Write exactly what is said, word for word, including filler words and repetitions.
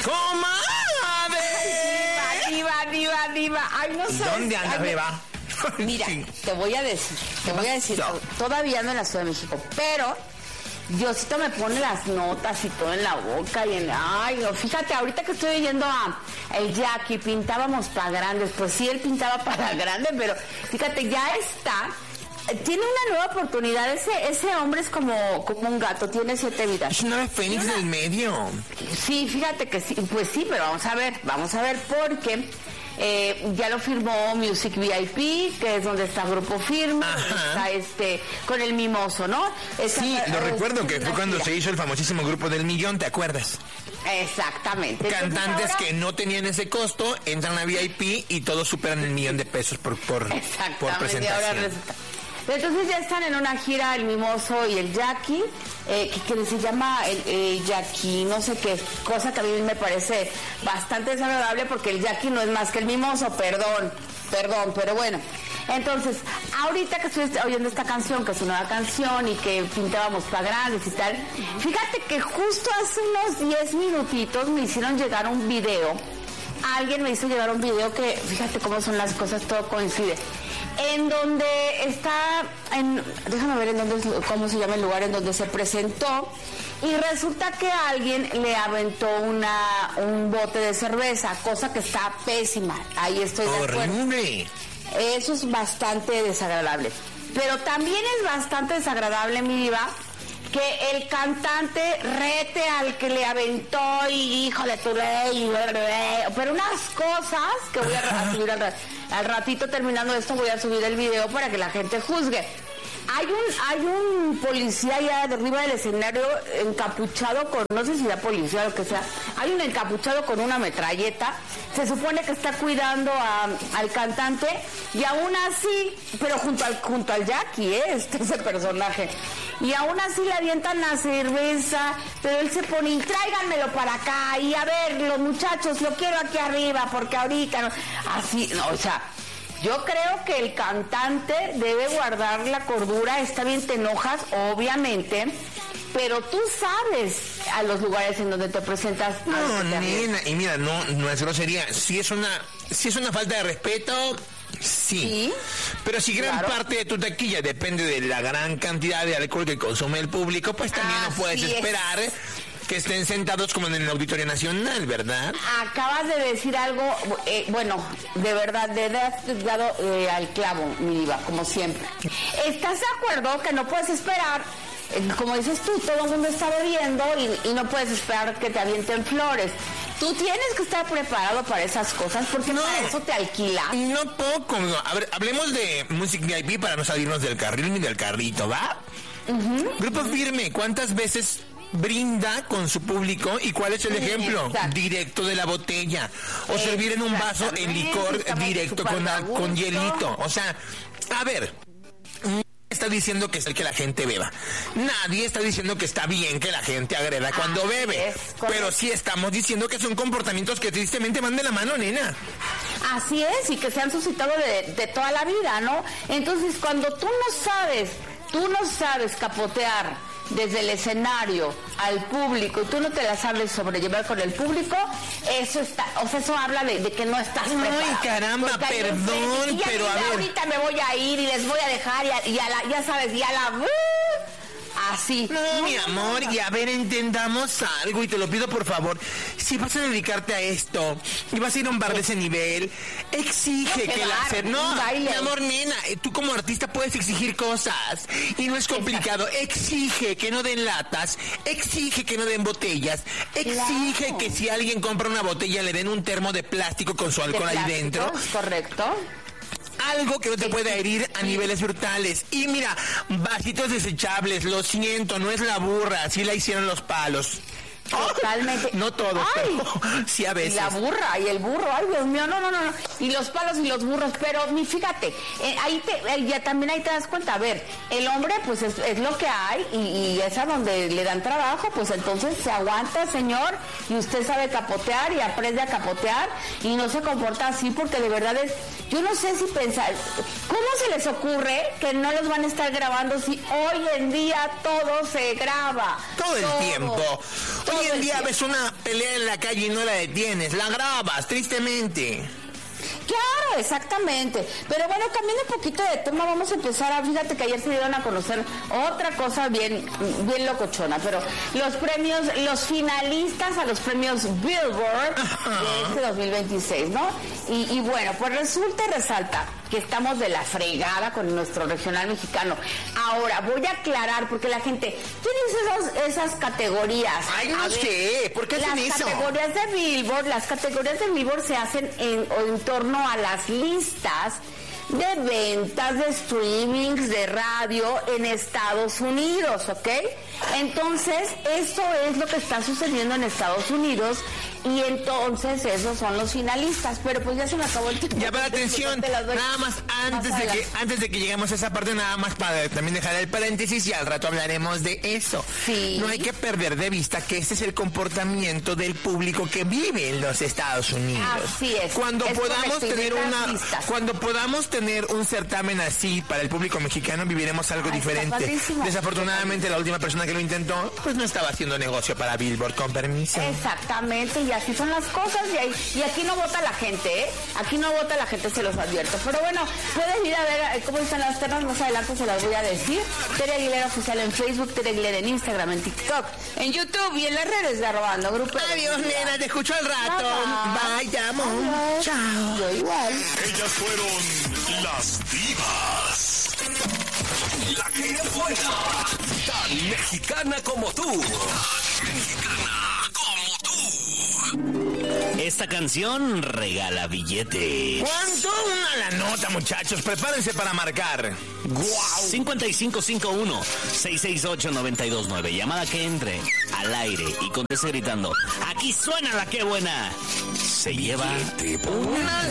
¡Comadre! Diva, diva, diva, diva. Ay, no sé. ¿Dónde anda, Beba? Mira, Sí. te voy a decir, te voy a decir, No. todavía no en la Ciudad de México, pero Diosito me pone las notas y todo en la boca y en... Ay, no, fíjate, ahorita que estoy oyendo a el Jackie, pintábamos para grandes, pues sí, él pintaba para grandes, pero fíjate, ya está... Tiene una nueva oportunidad, ese ese hombre es como, como un gato, tiene siete vidas. Es una fénix del medio. Sí, fíjate que sí, pues sí, pero vamos a ver, vamos a ver porque eh, ya lo firmó Music V I P, que es donde está Grupo Firme, Ajá. donde está este, con el Mimoso, ¿no? Esa, Sí, lo eh, recuerdo, que una fue cuando gira. se hizo el famosísimo grupo del millón, ¿te acuerdas? Exactamente. Entonces, Cantantes ahora- que no tenían ese costo, entran a V I P y todos superan el millón de pesos por, por, por Exactamente, ahora presentación. resulta. Entonces ya están en una gira el Mimoso y el Jackie, eh, que, que se llama el eh, Jackie, no sé qué, cosa que a mí me parece bastante desagradable porque el Jackie no es más que el Mimoso, perdón, perdón, pero bueno. Entonces, ahorita que estoy oyendo esta canción, que es una nueva canción y que pintábamos para grandes y tal, fíjate que justo hace unos diez minutitos me hicieron llegar un video. Alguien me hizo llegar un video que, fíjate cómo son las cosas, todo coincide. En donde está, en, déjame ver en dónde, cómo se llama el lugar en donde se presentó, y resulta que alguien le aventó una, un bote de cerveza, cosa que está pésima. Ahí estoy de acuerdo. ¡Horrible! Eso es bastante desagradable. Pero también es bastante desagradable, mi diva, que el cantante rete al que le aventó y hijo de tu ley, pero unas cosas que voy a, a subir al, al ratito terminando esto, voy a subir el video para que la gente juzgue. Hay un, hay un policía allá de arriba del escenario encapuchado con, no sé si era policía o lo que sea, hay un encapuchado con una metralleta, se supone que está cuidando a, al cantante y aún así, pero junto al, junto al Jackie, ¿eh? Este ese personaje, y aún así le avientan la cerveza, pero él se pone, y tráiganmelo para acá, y a ver, los muchachos, lo quiero aquí arriba, porque ahorita, no, así, no, o sea... Yo creo que el cantante debe guardar la cordura, está bien, te enojas, obviamente, pero tú sabes a los lugares en donde te presentas. No, nena, y mira, no, no es grosería, si es una, si es una falta de respeto, sí. Sí, Pero si gran claro. parte de tu taquilla depende de la gran cantidad de alcohol que consume el público, pues también no Así puedes es. esperar que estén sentados como en el Auditorio Nacional, ¿verdad? Acabas de decir algo, eh, bueno, de verdad, de has dado eh, al clavo, mi diva, como siempre. ¿Estás de acuerdo que no puedes esperar, eh, como dices tú, todo el mundo está bebiendo y, y no puedes esperar que te avienten flores? Tú tienes que estar preparado para esas cosas porque No. para eso te alquila. No poco, no. A ver, hablemos de Music V I P para no salirnos del carril ni del carrito, ¿va? Grupo Firme, ¿cuántas veces brinda con su público y cuál es el ejemplo? Exacto. Directo de la botella, o servir en un vaso el licor Exactamente, directo súper con, a a- con gusto. hielito. O sea, a ver, nadie está diciendo que es el que la gente beba. Nadie está diciendo que está bien que la gente agreda cuando Así bebe. es, correcto. Pero sí estamos diciendo que son comportamientos que tristemente van de la mano, nena. Así es, y que se han suscitado de, de toda la vida, ¿no? Entonces, cuando tú no sabes, tú no sabes capotear desde el escenario al público y tú no te la sabes sobrellevar con el público, eso está, o sea, eso habla de, de que no estás Ay, preparado. caramba, Porque hay perdón, gente, y ya pero a mira, ver. ahorita me voy a ir y les voy a dejar y a, y a la, ya sabes, y a la... Así. No, mi amor, y a ver, entendamos algo y te lo pido por favor. Si vas a dedicarte a esto y vas a ir a un bar de ese nivel, exige No, que qué la bar, hacer. No, un baile. mi amor, nena, eh, tú como artista puedes exigir cosas y no es complicado. Exige que no den latas, exige que no den botellas, exige Claro. que si alguien compra una botella le den un termo de plástico con su De alcohol ahí plástico, dentro. correcto. Algo que no te pueda herir a niveles brutales. Y mira, vasitos desechables, lo siento, no es la burra, así la hicieron los palos. Totalmente. No todos, Ay. pero sí a Y veces. la burra, y el burro, ay Dios mío, no, no, no, no. Y los palos y los burros, pero mi, fíjate, eh, ahí te, eh, ya también ahí te das cuenta, a ver, el hombre pues es, es lo que hay y, y es a donde le dan trabajo, pues entonces se aguanta, señor, y usted sabe capotear y aprende a capotear y no se comporta así porque de verdad es, yo no sé si pensar, ¿cómo se les ocurre que no los van a estar grabando si hoy en día todo se graba? Todo el tiempo. Oye, hoy en día ves una pelea en la calle y no la detienes, la grabas, tristemente. Claro, exactamente. Pero bueno, cambiando un poquito de tema, vamos a empezar a... Fíjate que ayer se dieron a conocer otra cosa bien, bien locochona, pero los premios, los finalistas a los premios Billboard de este dos mil veintiséis, ¿no? Y, y bueno, pues resulta y resalta que estamos de la fregada con nuestro regional mexicano. Ahora, voy a aclarar, porque la gente, ¿quién hizo esos, esas categorías? Ay, no sé, ¿por qué hacen eso? Las categorías de Billboard, las categorías de Billboard se hacen en, en torno a las listas de ventas, de streamings, de radio en Estados Unidos, ¿ok? Entonces, esto es lo que está sucediendo en Estados Unidos y entonces esos son los finalistas, pero pues ya se me acabó el tiempo. Ya, pero atención, nada más antes más de que antes de que lleguemos a esa parte, nada más para también dejar el paréntesis y al rato hablaremos de eso. Sí. No hay que perder de vista que este es el comportamiento del público que vive en los Estados Unidos. Así es. Cuando es podamos tener una listas. cuando podamos tener un certamen así para el público mexicano, viviremos algo Ay, diferente. Desafortunadamente la última persona que lo intentó pues no estaba haciendo negocio para Billboard, con permiso. Exactamente, y así son las cosas y, ahí, y aquí no vota la gente, ¿eh? Aquí no vota la gente, se los advierto. Pero bueno, puedes ir a ver cómo están las ternas, más adelante se las voy a decir. Tere Aguilera Oficial en Facebook, Tere Aguilera en Instagram, en TikTok, en YouTube y en las redes de Arrobando Grupo. Adiós, nena, te escucho al rato. Bye, te amo. Adiós. Chao. Yo igual. Ellas fueron las divas. La que fuera tan mexicana como tú. Tan mexicana como tú. Esta canción regala billetes. ¿Cuánto? Una la nota, muchachos. Prepárense para marcar. ¡Guau! cinco cinco cinco uno, seis seis ocho, nueve dos nueve. Llamada que entre al aire y conteste gritando: ¡aquí suena la que buena! Se lleva una